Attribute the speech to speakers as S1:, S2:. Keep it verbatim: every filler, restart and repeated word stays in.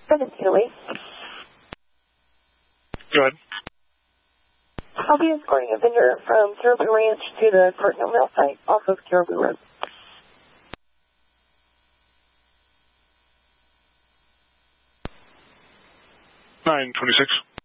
S1: seven two eight.
S2: Go ahead.
S1: I'll be escorting a vendor from Caribou Ranch to the Cartmill Mill site off of Caribou Road.
S2: nine twenty-six.